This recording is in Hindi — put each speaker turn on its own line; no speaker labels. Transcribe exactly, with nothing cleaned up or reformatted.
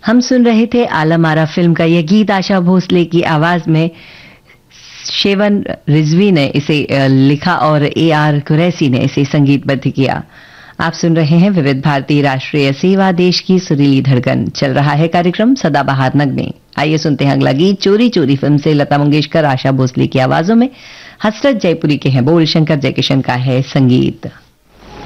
हम सुन रहे थे आलम आरा फिल्म का यह गीत आशा भोसले की आवाज में। शेवन रिजवी ने इसे लिखा और ए आर कुरैशी ने इसे संगीतबद्ध किया। आप सुन रहे हैं विविध भारती राष्ट्रीय सेवा, देश की सुरीली धड़कन। चल रहा है कार्यक्रम सदाबहार नगमे। आइए सुनते हैं अगला गीत चोरी चोरी फिल्म से लता मंगेशकर, आशा भोसले की आवाजों में। हसरत जयपुरी के हैं बोल, शंकर जयकिशन का है संगीत।